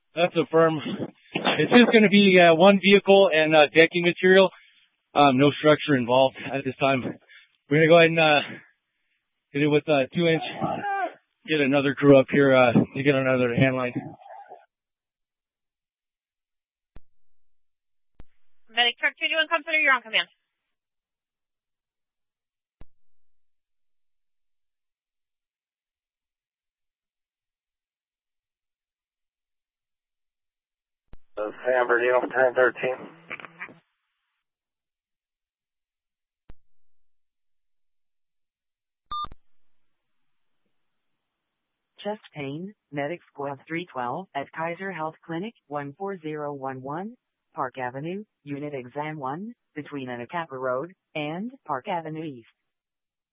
That's a firm. It's just going to be one vehicle and decking material. No structure involved at this time. We're going to go ahead and hit it with 2-inch. Get another crew up here to get another hand line. Medic truck 221, come center, you're on command. San Bernardino, 1013. Chest pain, Medic Squad 312 at Kaiser Health Clinic, 14011, Park Avenue, Unit Exam 1, between Anacapa Road and Park Avenue East.